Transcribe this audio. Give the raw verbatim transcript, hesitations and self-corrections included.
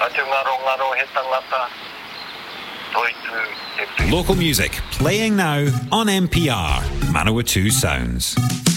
Local music playing now on N P R, Manawatu Sounds.